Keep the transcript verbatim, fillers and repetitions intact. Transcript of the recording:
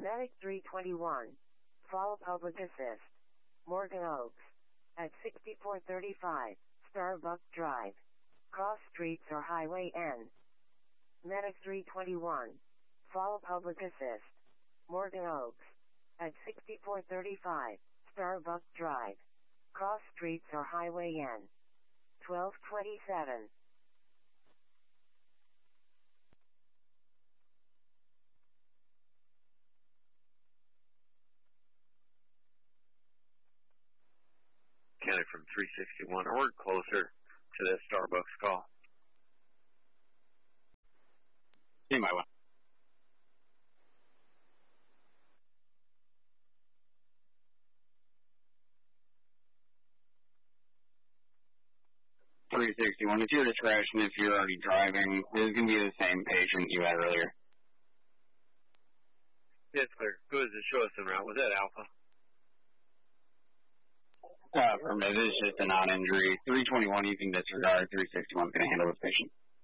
Medic three twenty-one. Fall Public Assist. Morgan Oaks. At sixty-four thirty-five, Starbuck Drive. Cross Streets or Highway N. Medic three twenty-one. Fall Public Assist. Morgan Oaks. At sixty-four thirty-five, Starbuck Drive. Cross Streets or Highway N. twelve twenty-seven. County from three sixty-one, or closer to the Starbucks call. See my one. three sixty-one, it's your discretion if you're already driving. This is going to be the same patient you had earlier. Yes, clear. Who is it? Show us en route. Was that Alpha? Uh, for me, this is just a non-injury. three twenty-one, you can disregard. three sixty-one is going to handle this patient.